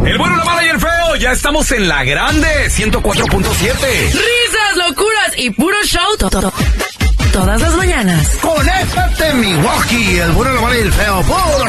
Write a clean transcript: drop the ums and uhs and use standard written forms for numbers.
El bueno, la mala y el feo, ya estamos en la grande, 104.7. Risas, locuras y puro show todas las mañanas. Conéctate, Milwaukee, el bueno, la mala y el feo, puro